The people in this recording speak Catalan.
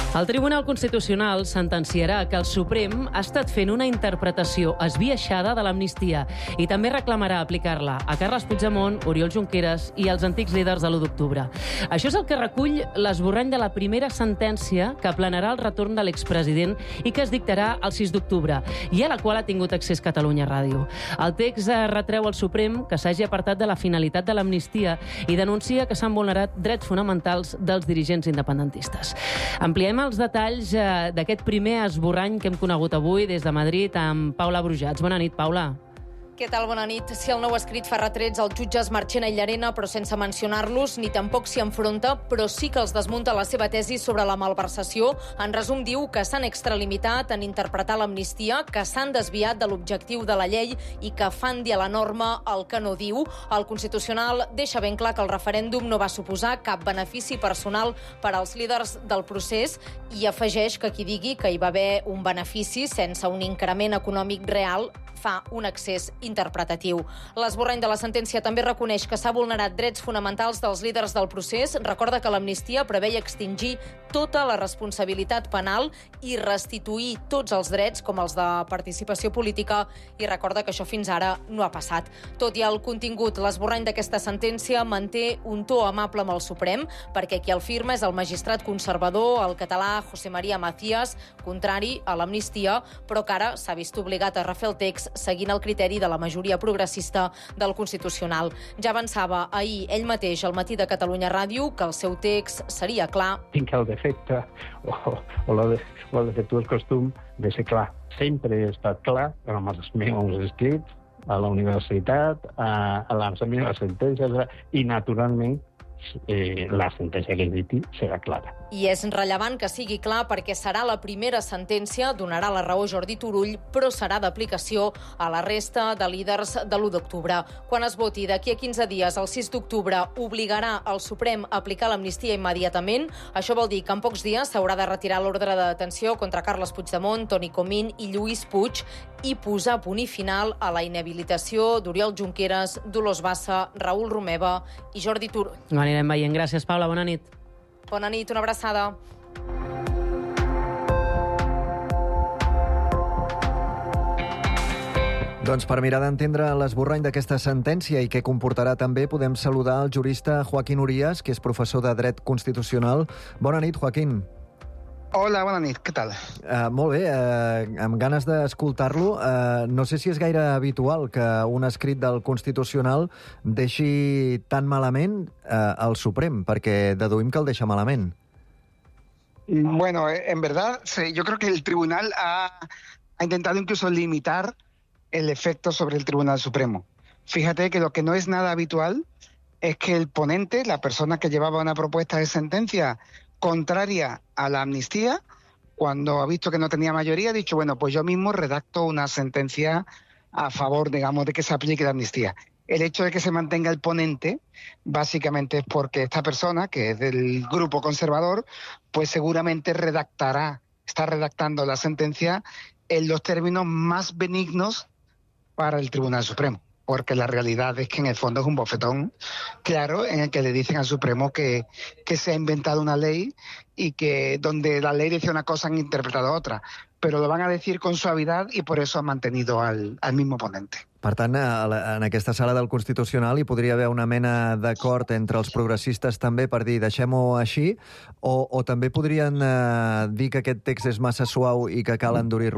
El Tribunal Constitucional sentenciarà que el Suprem ha estat fent una interpretació esbiaixada de l'amnistia i també reclamarà aplicar-la a Carles Puigdemont, Oriol Junqueras i els antics líders de l'1 d'octubre. Això és el que recull l'esborrany de la primera sentència que aplanarà el retorn de l'expresident i que es dictarà el 6 d'octubre i a la qual ha tingut accés Catalunya Ràdio. El text retreu al Suprem que s'hagi apartat de la finalitat de l'amnistia i denuncia que s'han vulnerat drets fonamentals dels dirigents independentistes. Ampliem els detalls d'aquest primer esborrany que hem conegut avui des de Madrid amb Paula Brujats. Bona nit, Paula. Què tal? Bona nit. Si el nou escrit fa retrets als jutges Marchena i Llarena, però sense mencionar-los, ni tampoc s'hi enfronta, però sí que els desmunta la seva tesi sobre la malversació. En resum, diu que s'han extralimitat en interpretar l'amnistia, que s'han desviat de l'objectiu de la llei i que fan dir a la norma el que no diu. El Constitucional deixa ben clar que el referèndum no va suposar cap benefici personal per als líders del procés i afegeix que qui digui que hi va haver un benefici sense un increment econòmic real fa un excés interpretatiu. L'esborrany de la sentència també reconeix que s'ha vulnerat drets fonamentals dels líders del procés, recorda que l'amnistia preveia extingir tota la responsabilitat penal i restituir tots els drets, com els de participació política, i recorda que això fins ara no ha passat. Tot i el contingut, l'esborrany d'aquesta sentència manté un to amable amb el Suprem, perquè qui el firma és el magistrat conservador, el català José María Macías, contrari a l'amnistia, però que ara s'ha vist obligat a refer el text seguint el criteri de la majoria progressista del Constitucional. Ja avançava ahir ell mateix al Matí de Catalunya Ràdio que el seu text seria clar. Tinc el defecte o el defectuós costum de ser clar. Sempre he estat clar amb els meus escrits a la universitat, a les meves sentències i, naturalment, la sentència que he dit serà clara. I és rellevant que sigui clar perquè serà la primera sentència, donarà la raó Jordi Turull, però serà d'aplicació a la resta de líders de l'1 d'octubre. Quan es voti d'aquí a 15 dies, el 6 d'octubre, obligarà el Suprem a aplicar l'amnistia immediatament. Això vol dir que en pocs dies s'haurà de retirar l'ordre de detenció contra Carles Puigdemont, Toni Comín i Lluís Puig i posar punt i final a la inhabilitació d'Oriol Junqueras, Dolors Bassa, Raül Romeva i Jordi Turull. Ho anirem veient. Gràcies, Paula. Bona nit. Bona nit, una abraçada. Doncs per mirar d'entendre l'esborrany d'aquesta sentència i què comportarà també, podem saludar el jurista Joaquín Urías, que és professor de Dret Constitucional. Bona nit, Joaquín. Hola, bona nit, què tal? Molt bé, amb ganes d'escoltar-lo. No sé si és gaire habitual que un escrit del Constitucional deixi tan malament el Suprem, perquè deduïm que el deixa malament. Bueno, en verdad, sí, yo creo que el tribunal ha intentado incluso limitar el efecto sobre el Tribunal Supremo. Fíjate que lo que no es nada habitual es que el ponente, la persona que llevaba una propuesta de sentencia contraria a la amnistía, cuando ha visto que no tenía mayoría, ha dicho, bueno, pues yo mismo redacto una sentencia a favor, digamos, de que se aplique la amnistía. El hecho de que se mantenga el ponente, básicamente es porque esta persona, que es del grupo conservador, pues seguramente está redactando la sentencia en los términos más benignos para el Tribunal Supremo. Porque la realidad es que en el fondo es un bofetón claro en el que le dicen al Supremo que se ha inventado una ley y que donde la ley dice una cosa han interpretado otra. Però lo van a decir con suavidad i por eso han mantenido al mismo ponente. Per tant, en aquesta sala del Constitucional hi podria haver una mena d'acord entre els progressistes també per dir deixem-ho així, o també podrien dir que aquest text és massa suau i que cal endurir-lo